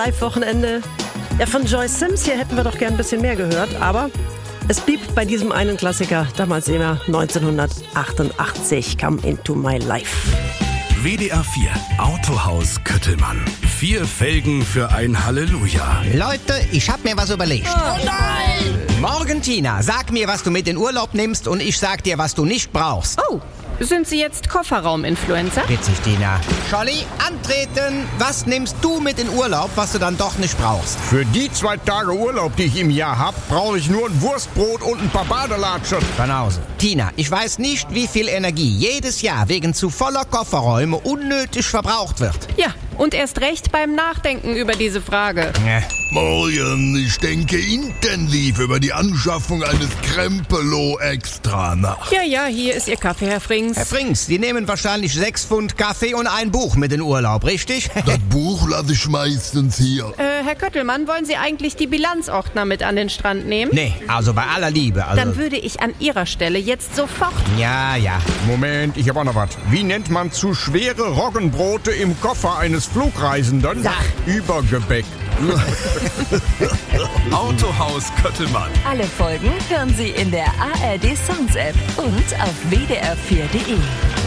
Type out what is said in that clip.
Live-Wochenende. Ja, von Joyce Sims hier hätten wir doch gern ein bisschen mehr gehört, aber es blieb bei diesem einen Klassiker, damals immer 1988, Come Into My Life. WDR 4 Autohaus Köttelmann. 4 Felgen für ein Halleluja. Leute, ich hab mir was überlegt. Oh nein! Morgen, Tina, sag mir, was du mit in Urlaub nimmst und ich sag dir, was du nicht brauchst. Oh, sind Sie jetzt Kofferraum-Influencer? Witzig, Tina. Scholli, antreten. Was nimmst du mit in Urlaub, was du dann doch nicht brauchst? Für die 2 Tage Urlaub, die ich im Jahr hab, brauche ich nur ein Wurstbrot und ein paar Badelatschen. Von Hause. Tina, ich weiß nicht, wie viel Energie jedes Jahr wegen zu voller Kofferräume unnötig verbraucht wird. Ja, und erst recht beim Nachdenken über diese Frage. Morgen, ich denke intensiv über die Anschaffung eines Krempelo extra nach. Ja, hier ist Ihr Kaffee, Herr Frings. Herr Frings, die nehmen wahrscheinlich 6 Pfund Kaffee und ein Buch mit in Urlaub, richtig? Das Buch lasse ich meistens hier. Herr Köttelmann, wollen Sie eigentlich die Bilanzordner mit an den Strand nehmen? Nee, also bei aller Liebe. Dann würde ich an Ihrer Stelle jetzt sofort... Ja. Moment, ich hab auch noch was. Wie nennt man zu schwere Roggenbrote im Koffer eines Flugreisenden? Sag. Übergebäck. Autohaus Köttelmann. Alle Folgen hören Sie in der ARD Songs App und auf wdr4.de.